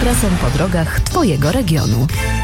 ekspresem po drogach Twojego regionu.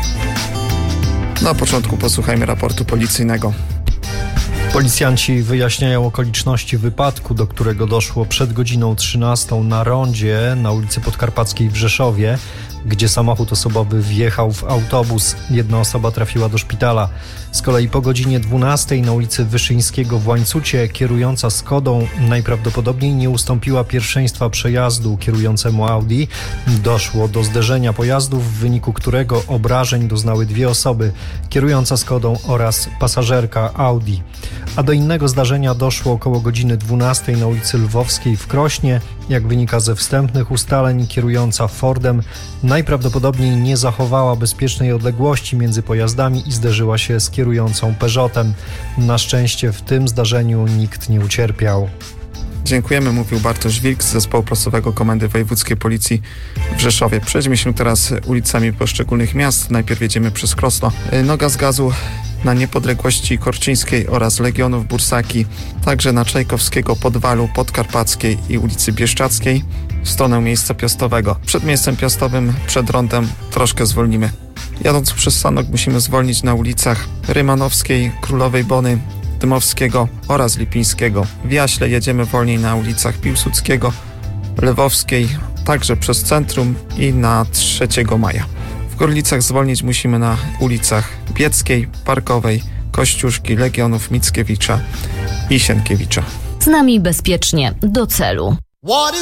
Na początku posłuchajmy raportu policyjnego. Policjanci wyjaśniają okoliczności wypadku, do którego doszło przed godziną 13 na rondzie na ulicy Podkarpackiej w Rzeszowie, gdzie samochód osobowy wjechał w autobus. Jedna osoba trafiła do szpitala. Z kolei po godzinie 12 na ulicy Wyszyńskiego w Łańcucie kierująca Skodą najprawdopodobniej nie ustąpiła pierwszeństwa przejazdu kierującemu Audi. Doszło do zderzenia pojazdów, w wyniku którego obrażeń doznały dwie osoby, kierująca Skodą oraz pasażerka Audi. A do innego zdarzenia doszło około godziny 12 na ulicy Lwowskiej w Krośnie. Jak wynika ze wstępnych ustaleń, kierująca Fordem najprawdopodobniej nie zachowała bezpiecznej odległości między pojazdami i zderzyła się z kierującą Peugeotem. Na szczęście w tym zdarzeniu nikt nie ucierpiał. Dziękujemy, mówił Bartosz Wilk z Zespołu Prasowego Komendy Wojewódzkiej Policji w Rzeszowie. Przejdźmy się teraz ulicami poszczególnych miast. Najpierw jedziemy przez Krosno. Noga z gazu na Niepodległości Korczyńskiej oraz Legionów Bursaki, także na Czajkowskiego, Podwalu, Podkarpackiej i ulicy Bieszczackiej w stronę miejsca Piastowego. Przed miejscem Piastowym, przed rondem troszkę zwolnimy. Jadąc przez Sanok musimy zwolnić na ulicach Rymanowskiej, Królowej Bony, Dmowskiego oraz Lipińskiego. W Jaśle jedziemy wolniej na ulicach Piłsudskiego, Lwowskiej, także przez centrum i na 3 maja. W Gorlicach zwolnić musimy na ulicach Bieckiej, Parkowej, Kościuszki, Legionów, Mickiewicza i Sienkiewicza. Z nami bezpiecznie do celu.